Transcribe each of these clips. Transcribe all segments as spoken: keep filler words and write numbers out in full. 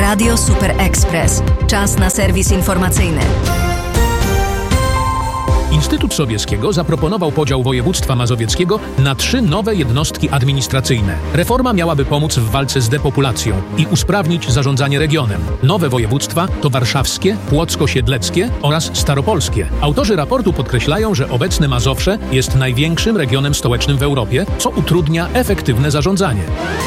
Radio Super Express. Czas na serwis informacyjny. Instytut Sobieskiego zaproponował podział województwa mazowieckiego na trzy nowe jednostki administracyjne. Reforma miałaby pomóc w walce z depopulacją i usprawnić zarządzanie regionem. Nowe województwa to warszawskie, płocko-siedleckie oraz staropolskie. Autorzy raportu podkreślają, że obecne Mazowsze jest największym regionem stołecznym w Europie, co utrudnia efektywne zarządzanie.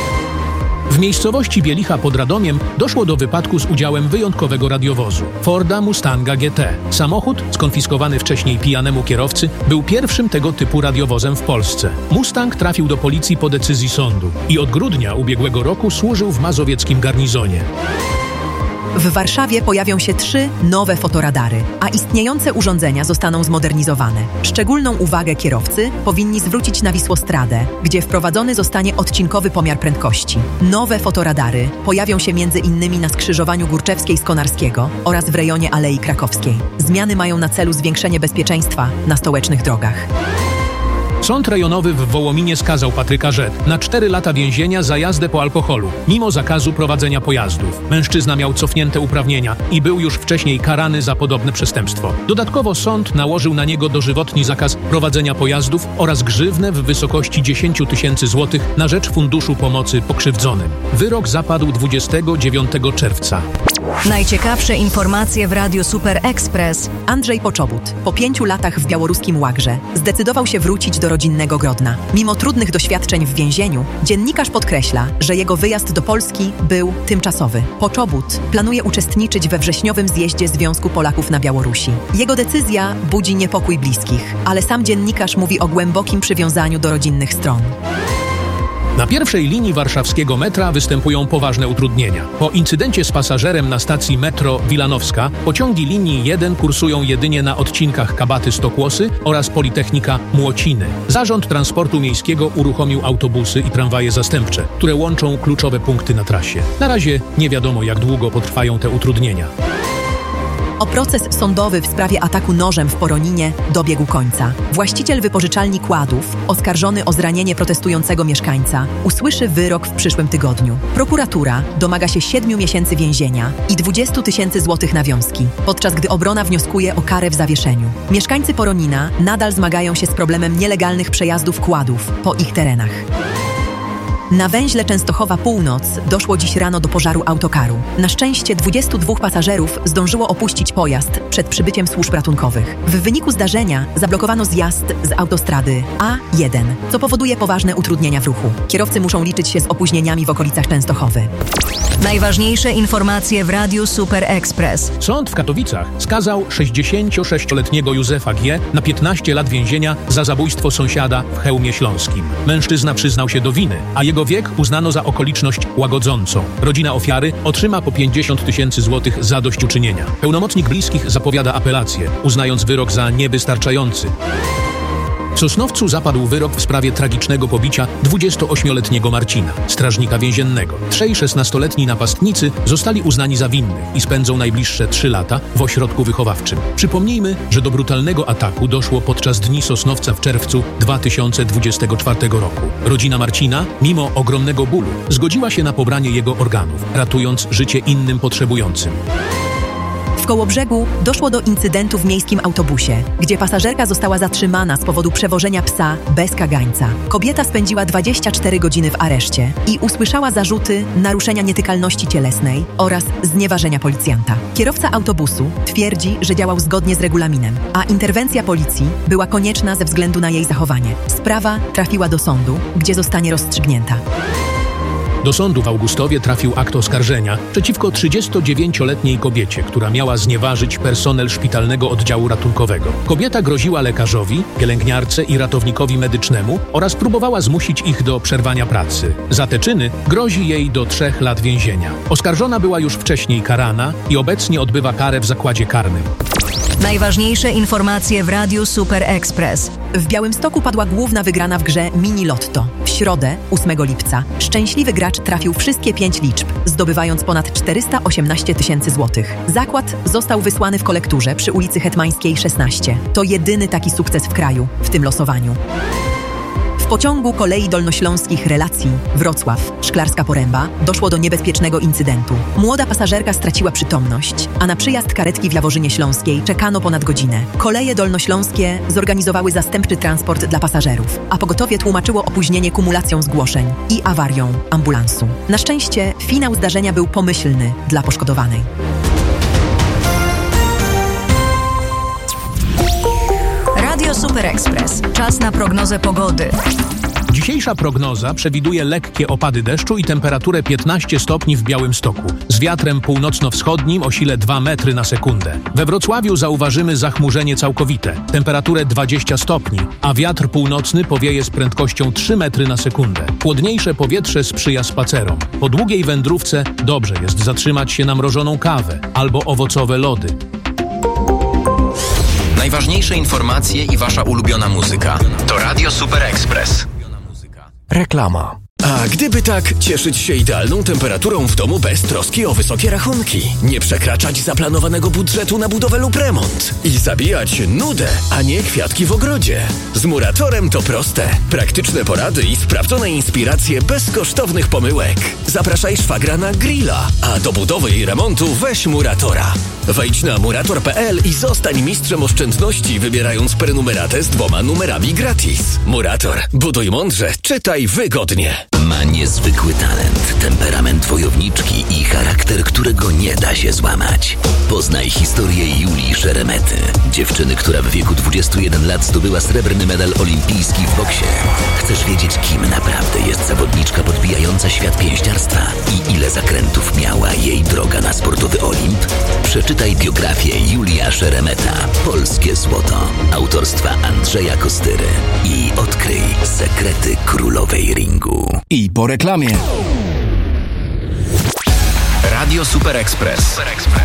W miejscowości Bielicha pod Radomiem doszło do wypadku z udziałem wyjątkowego radiowozu Forda Mustanga G T. Samochód, skonfiskowany wcześniej pijanemu kierowcy, był pierwszym tego typu radiowozem w Polsce. Mustang trafił do policji po decyzji sądu i od grudnia ubiegłego roku służył w mazowieckim garnizonie. W Warszawie pojawią się trzy nowe fotoradary, a istniejące urządzenia zostaną zmodernizowane. Szczególną uwagę kierowcy powinni zwrócić na Wisłostradę, gdzie wprowadzony zostanie odcinkowy pomiar prędkości. Nowe fotoradary pojawią się między innymi na skrzyżowaniu Górczewskiej z Konarskiego oraz w rejonie Alei Krakowskiej. Zmiany mają na celu zwiększenie bezpieczeństwa na stołecznych drogach. Sąd rejonowy w Wołominie skazał Patryka Z. na cztery lata więzienia za jazdę po alkoholu, mimo zakazu prowadzenia pojazdów. Mężczyzna miał cofnięte uprawnienia i był już wcześniej karany za podobne przestępstwo. Dodatkowo sąd nałożył na niego dożywotni zakaz prowadzenia pojazdów oraz grzywnę w wysokości dziesięć tysięcy złotych na rzecz Funduszu Pomocy Pokrzywdzonym. Wyrok zapadł dwudziestego dziewiątego czerwca. Najciekawsze informacje w Radiu Super Express. Andrzej Poczobut po pięciu latach w białoruskim Łagrze zdecydował się wrócić do rodzinnego Grodna. Mimo trudnych doświadczeń w więzieniu, dziennikarz podkreśla, że jego wyjazd do Polski był tymczasowy. Poczobut planuje uczestniczyć we wrześniowym zjeździe Związku Polaków na Białorusi. Jego decyzja budzi niepokój bliskich, ale sam dziennikarz mówi o głębokim przywiązaniu do rodzinnych stron. Na pierwszej linii warszawskiego metra występują poważne utrudnienia. Po incydencie z pasażerem na stacji metro Wilanowska pociągi linii jeden kursują jedynie na odcinkach Kabaty-Stokłosy oraz Politechnika Młociny. Zarząd Transportu Miejskiego uruchomił autobusy i tramwaje zastępcze, które łączą kluczowe punkty na trasie. Na razie nie wiadomo, jak długo potrwają te utrudnienia. O proces sądowy w sprawie ataku nożem w Poroninie dobiegł końca. Właściciel wypożyczalni kładów, oskarżony o zranienie protestującego mieszkańca, usłyszy wyrok w przyszłym tygodniu. Prokuratura domaga się siedmiu miesięcy więzienia i dwudziestu tysięcy złotych nawiązki, podczas gdy obrona wnioskuje o karę w zawieszeniu. Mieszkańcy Poronina nadal zmagają się z problemem nielegalnych przejazdów kładów po ich terenach. Na węźle Częstochowa Północ doszło dziś rano do pożaru autokaru. Na szczęście dwudziestu dwóch pasażerów zdążyło opuścić pojazd przed przybyciem służb ratunkowych. W wyniku zdarzenia zablokowano zjazd z autostrady A jeden, co powoduje poważne utrudnienia w ruchu. Kierowcy muszą liczyć się z opóźnieniami w okolicach Częstochowy. Najważniejsze informacje w Radiu Super Express. Sąd w Katowicach skazał sześćdziesięciosześcioletniego Józefa G. na piętnaście lat więzienia za zabójstwo sąsiada w Chełmie Śląskim. Mężczyzna przyznał się do winy, a jego wiek uznano za okoliczność łagodzącą. Rodzina ofiary otrzyma po pięćdziesiąt tysięcy złotych zadośćuczynienia. Pełnomocnik bliskich zapowiada apelację, uznając wyrok za niewystarczający. W Sosnowcu zapadł wyrok w sprawie tragicznego pobicia dwudziestoośmioletniego Marcina, strażnika więziennego. Trzej szesnastoletni napastnicy zostali uznani za winnych i spędzą najbliższe trzy lata w ośrodku wychowawczym. Przypomnijmy, że do brutalnego ataku doszło podczas Dni Sosnowca w czerwcu dwa tysiące dwudziestego czwartego roku. Rodzina Marcina, mimo ogromnego bólu, zgodziła się na pobranie jego organów, ratując życie innym potrzebującym. W Kołobrzegu doszło do incydentu w miejskim autobusie, gdzie pasażerka została zatrzymana z powodu przewożenia psa bez kagańca. Kobieta spędziła dwadzieścia cztery godziny w areszcie i usłyszała zarzuty naruszenia nietykalności cielesnej oraz znieważenia policjanta. Kierowca autobusu twierdzi, że działał zgodnie z regulaminem, a interwencja policji była konieczna ze względu na jej zachowanie. Sprawa trafiła do sądu, gdzie zostanie rozstrzygnięta. Do sądu w Augustowie trafił akt oskarżenia przeciwko trzydziestodziewięcioletniej kobiecie, która miała znieważyć personel szpitalnego oddziału ratunkowego. Kobieta groziła lekarzowi, pielęgniarce i ratownikowi medycznemu oraz próbowała zmusić ich do przerwania pracy. Za te czyny grozi jej do trzech lat więzienia. Oskarżona była już wcześniej karana i obecnie odbywa karę w zakładzie karnym. Najważniejsze informacje w Radiu Super Express. W Białymstoku padła główna wygrana w grze Mini Lotto. W środę, ósmego lipca, szczęśliwy gracz trafił wszystkie pięć liczb, zdobywając ponad czterysta osiemnaście tysięcy złotych. Zakład został wysłany w kolekturze przy ulicy Hetmańskiej szesnaście. To jedyny taki sukces w kraju w tym losowaniu. W pociągu kolei dolnośląskich relacji Wrocław, Szklarska Poręba doszło do niebezpiecznego incydentu. Młoda pasażerka straciła przytomność, a na przyjazd karetki w Jaworzynie Śląskiej czekano ponad godzinę. Koleje dolnośląskie zorganizowały zastępczy transport dla pasażerów, a pogotowie tłumaczyło opóźnienie kumulacją zgłoszeń i awarią ambulansu. Na szczęście finał zdarzenia był pomyślny dla poszkodowanej. Radio Super Express. Czas na prognozę pogody. Dzisiejsza prognoza przewiduje lekkie opady deszczu i temperaturę piętnaście stopni w Białymstoku, z wiatrem północno-wschodnim o sile dwa metry na sekundę. We Wrocławiu zauważymy zachmurzenie całkowite, temperaturę dwadzieścia stopni, a wiatr północny powieje z prędkością trzy metry na sekundę. Chłodniejsze powietrze sprzyja spacerom. Po długiej wędrówce dobrze jest zatrzymać się na mrożoną kawę albo owocowe lody. Najważniejsze informacje i wasza ulubiona muzyka to Radio Super Express. Reklama. A gdyby tak cieszyć się idealną temperaturą w domu bez troski o wysokie rachunki, nie przekraczać zaplanowanego budżetu na budowę lub remont i zabijać nudę, a nie kwiatki w ogrodzie. Z Muratorem to proste. Praktyczne porady i sprawdzone inspiracje bez kosztownych pomyłek. Zapraszaj szwagra na grilla, a do budowy i remontu weź Muratora. Wejdź na murator kropka p l i zostań mistrzem oszczędności, wybierając prenumeratę z dwoma numerami gratis. Murator. Buduj mądrze, czytaj wygodnie. Ma niezwykły talent, temperament wojowniczki i charakter, którego nie da się złamać. Poznaj historię Julii Szeremety, dziewczyny, która w wieku dwudziestu jeden lat zdobyła srebrny medal olimpijski w boksie. Chcesz wiedzieć, kim naprawdę jest zawodniczka podbijająca świat pięściarstwa i ile zakrętów miała jej droga na sportowy Olimp? Przeczytaj biografię Julia Szeremeta, Polskie Złoto, autorstwa Andrzeja Kostyry i odkryj sekrety królowej ringu. I po reklamie. Radio Super Express.